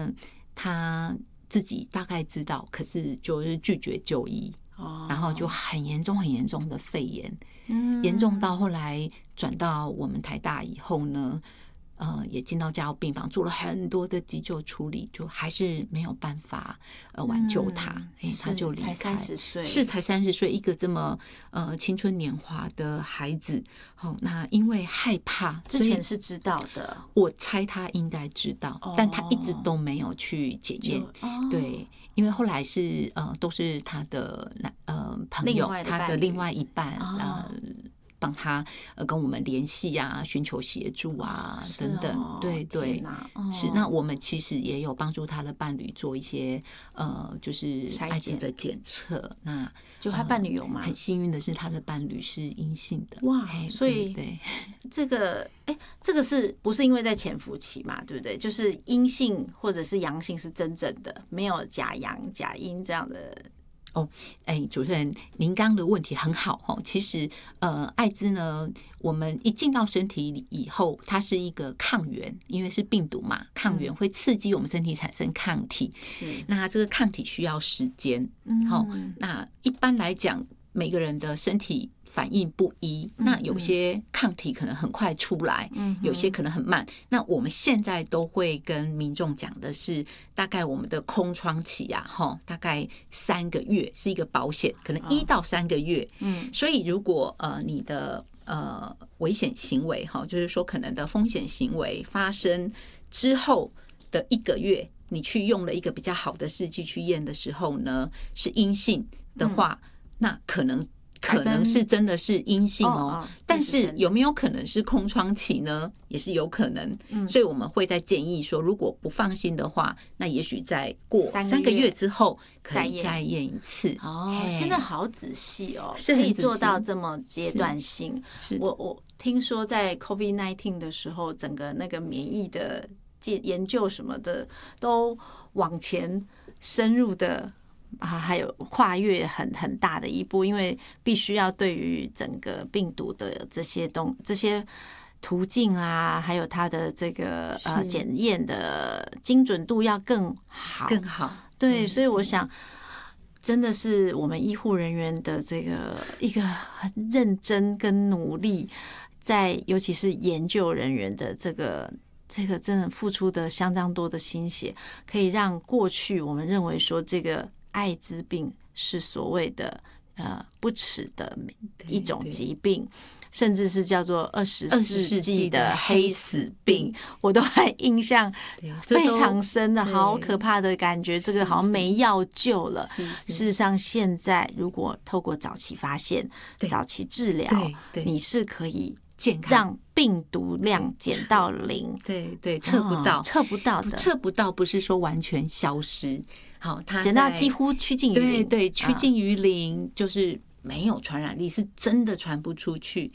他自己大概知道，可是就是拒绝就医，然后就很严重很严重的肺炎，严重到后来转到我们台大以后呢，也进到加护病房，做了很多的急救处理，就还是没有办法挽救他，他就离开。 才30岁， 是才30岁，一个这么青春年华的孩子。那因为害怕， 之前是知道的， 我猜他应该知道，但他一直都没有去检验。对，因为后来是都是他的朋友，他的另外一半帮他跟我们联系啊，寻求协助啊，等等。对对，是。那我们其实也有帮助他的伴侣做一些就是艾滋的检测。那就他伴侣有吗？ 很幸运的是，他的伴侣是阴性的。 哇，所以对这个这个是不是因为在潜伏期嘛？对不对？就是阴性或者是阳性是真正的，没有假阳假阴这样的。 主持人，您刚刚的问题很好哦。其实，艾滋呢，我们一进到身体里以后，它是一个抗原，因为是病毒嘛，抗原会刺激我们身体产生抗体。 是， 那这个抗体需要时间。那一般来讲，每个人的身体反应不一，那有些抗体可能很快出来，有些可能很慢。那我们现在都会跟民众讲的是，大概我们的空窗期啊，大概3个月是一个保险，可能1到3个月。所以如果你的危险行为，就是说可能的风险行为发生之后的1个月，你去用了一个比较好的试剂去验的时候呢，是阴性的话，那可能是真的是阴性但是有没有可能是空窗期呢？也是有可能。所以我们会在建议说，如果不放心的话，那也许在过3个月之后可以再验一次。 现在好仔细哦， 是可以做到这么阶段性。我听说在 COVID-19 的时候，整个那个免疫的研究什么的都往前深入的。还有跨越很大的一步，因为必须要对于整个病毒的这些途径啊，还有它的这个检验的精准度要更好。对，所以我想真的是我们医护人员的这个一个很认真跟努力，在尤其是研究人员的这个真的付出的相当多的心血，可以让过去我们认为说这个艾滋病是所谓的不耻的一种疾病，甚至是叫做20世纪的黑死病，我都还印象非常深的，好可怕的感觉。这个好像没药救了。事实上，现在如果透过早期发现、早期治疗，你是可以健康让病毒量减到0。 对，测不到的，测不到不是说完全消失。好，它减到几乎趋近于0。 对，趋近于0，就是没有传染力，是真的传不出去。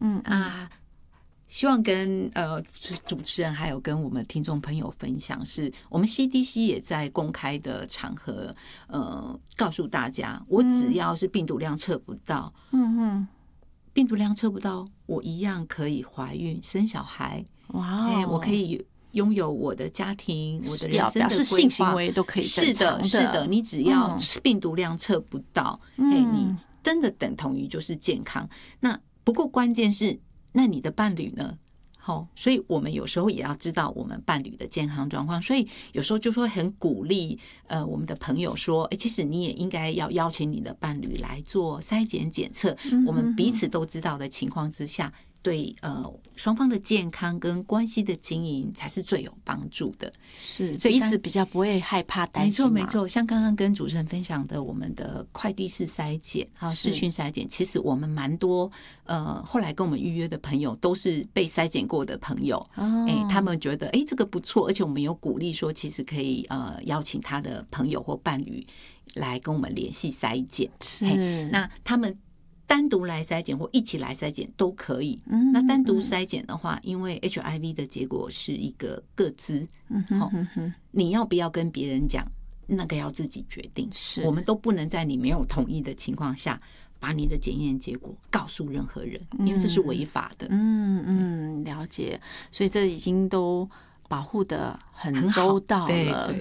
希望跟主持人还有跟我们听众朋友分享，是我们 CDC 也在公开的场合告诉大家，我只要是病毒量测不到，病毒量测不到，我一样可以怀孕生小孩。哇，我可以拥有我的家庭，我的人生的规划， 性行为都可以正常的。 是的，你只要病毒量测不到，你真的等同于就是健康。那不过关键是，那你的伴侣呢？所以我们有时候也要知道我们伴侣的健康状况，所以有时候就会很鼓励我们的朋友说，其实你也应该要邀请你的伴侣来做筛检检测，我们彼此都知道的情况之下，对双方的健康跟关系的经营才是最有帮助的。 是，彼此比较不会害怕担心。 没错，像刚刚跟主持人分享的，我们的快递式筛检视讯筛检，其实我们蛮多后来跟我们预约的朋友都是被筛检过的朋友。他们觉得这个不错，而且我们有鼓励说，其实可以邀请他的朋友或伴侣来跟我们联系筛检。是，那他们单独来筛检或一起来筛检都可以。那单独筛检的话，因为 HIV 的结果是一个个资，你要不要跟别人讲，那个要自己决定。我们都不能在你没有同意的情况下，把你的检验结果告诉任何人，因为这是违法的。 了解。所以这已经都保护的很周到了。